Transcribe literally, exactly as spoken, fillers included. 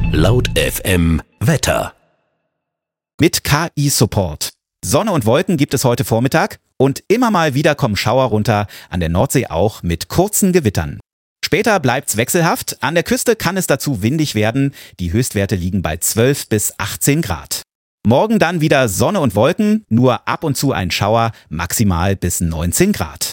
Laut F M Wetter. Mit K I-Support. Sonne und Wolken gibt es heute Vormittag und immer mal wieder kommen Schauer runter, an der Nordsee auch mit kurzen Gewittern. Später bleibt's wechselhaft, an der Küste kann es dazu windig werden, die Höchstwerte liegen bei zwölf bis achtzehn Grad. Morgen dann wieder Sonne und Wolken, nur ab und zu ein Schauer, maximal bis neunzehn Grad.